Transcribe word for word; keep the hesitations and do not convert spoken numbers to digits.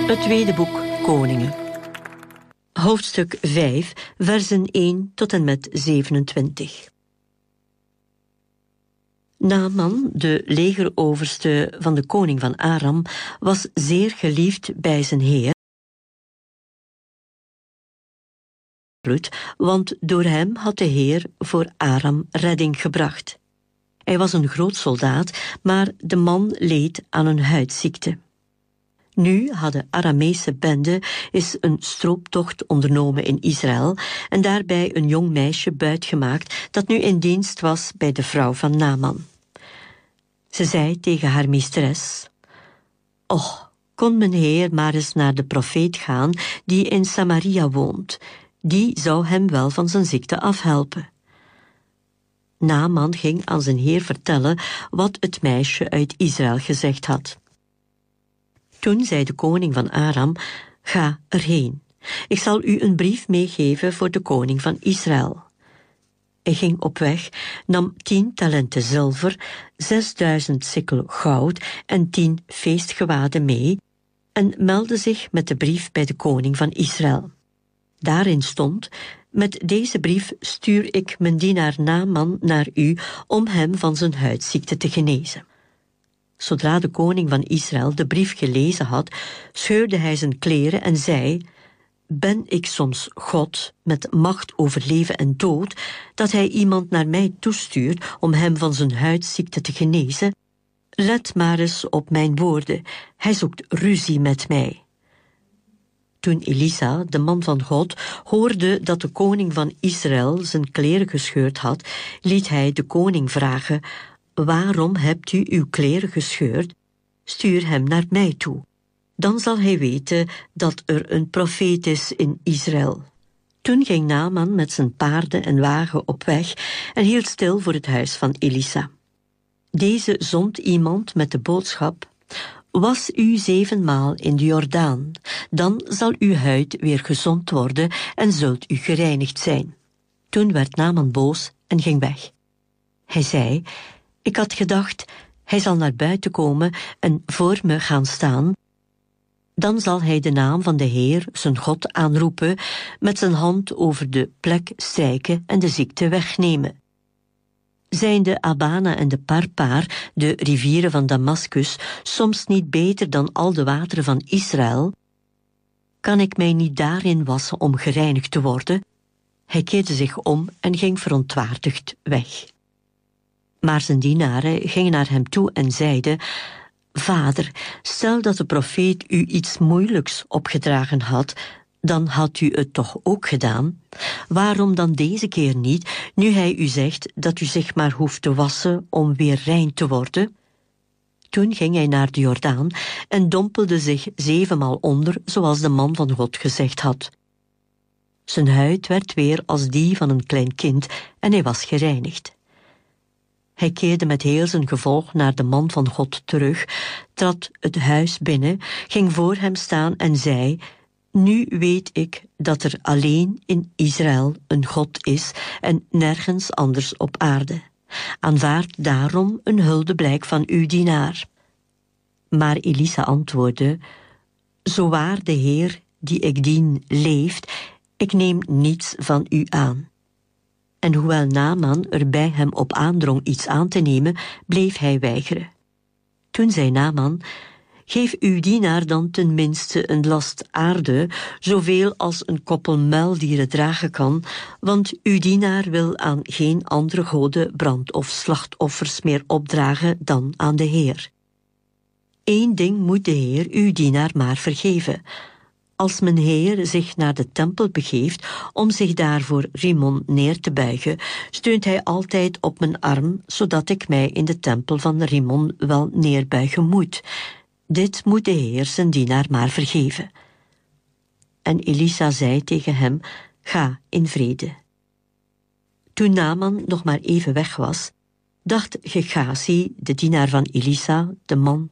Het tweede boek Koningen. Hoofdstuk vijf, versen één tot en met zevenentwintig. Naaman, de legeroverste van de koning van Aram, was zeer geliefd bij zijn heer, want door hem had de Heer voor Aram redding gebracht. Hij was een groot soldaat, maar de man leed aan een huidziekte. Nu had de Aramese bende is een strooptocht ondernomen in Israël en daarbij een jong meisje buitgemaakt dat nu in dienst was bij de vrouw van Naaman. Ze zei tegen haar meesteres: Och, kon mijn heer maar eens naar de profeet gaan die in Samaria woont. Die zou hem wel van zijn ziekte afhelpen. Naaman ging aan zijn heer vertellen wat het meisje uit Israël gezegd had. Toen zei de koning van Aram: Ga erheen. Ik zal u een brief meegeven voor de koning van Israël. Hij ging op weg, nam tien talenten zilver, zesduizend sikkel goud en tien feestgewaden mee en meldde zich met de brief bij de koning van Israël. Daarin stond: Met deze brief stuur ik mijn dienaar Naaman naar u om hem van zijn huidziekte te genezen. Zodra de koning van Israël de brief gelezen had, scheurde hij zijn kleren en zei: Ben ik soms God met macht over leven en dood, dat hij iemand naar mij toestuurt om hem van zijn huidziekte te genezen? Let maar eens op mijn woorden, hij zoekt ruzie met mij. Toen Elisa, de man van God, hoorde dat de koning van Israël zijn kleren gescheurd had, liet hij de koning vragen: Waarom hebt u uw kleren gescheurd? Stuur hem naar mij toe. Dan zal hij weten dat er een profeet is in Israël. Toen ging Naaman met zijn paarden en wagen op weg en hield stil voor het huis van Elisa. Deze zond iemand met de boodschap: Was u zevenmaal in de Jordaan, dan zal uw huid weer gezond worden en zult u gereinigd zijn. Toen werd Naaman boos en ging weg. Hij zei: Ik had gedacht, hij zal naar buiten komen en voor me gaan staan. Dan zal hij de naam van de Heer, zijn God, aanroepen, met zijn hand over de plek strijken en de ziekte wegnemen. Zijn de Abana en de Parpaar, de rivieren van Damaskus, soms niet beter dan al de wateren van Israël? Kan ik mij niet daarin wassen om gereinigd te worden? Hij keerde zich om en ging verontwaardigd weg. Maar zijn dienaren gingen naar hem toe en zeiden: Vader, stel dat de profeet u iets moeilijks opgedragen had, dan had u het toch ook gedaan? Waarom dan deze keer niet, nu hij u zegt dat u zich maar hoeft te wassen om weer rein te worden? Toen ging hij naar de Jordaan en dompelde zich zevenmaal onder, zoals de man van God gezegd had. Zijn huid werd weer als die van een klein kind en hij was gereinigd. Hij keerde met heel zijn gevolg naar de man van God terug, trad het huis binnen, ging voor hem staan en zei: Nu weet ik dat er alleen in Israël een God is en nergens anders op aarde. Aanvaard daarom een huldeblijk van uw dienaar. Maar Elisa antwoordde: Zo waar de Heer die ik dien leeft, ik neem niets van u aan. En hoewel Naaman er bij hem op aandrong iets aan te nemen, bleef hij weigeren. Toen zei Naaman: Geef uw dienaar dan tenminste een last aarde, zoveel als een koppel muildieren dragen kan, want uw dienaar wil aan geen andere goden brand- of slachtoffers meer opdragen dan aan de Heer. Eén ding moet de Heer uw dienaar maar vergeven. Als mijn Heer zich naar de tempel begeeft om zich daar voor Rimon neer te buigen, steunt hij altijd op mijn arm, zodat ik mij in de tempel van Rimon wel neerbuigen moet. Dit moet de Heer zijn dienaar maar vergeven. En Elisa zei tegen hem: Ga in vrede. Toen Naaman nog maar even weg was, dacht Gehazi, de dienaar van Elisa, de man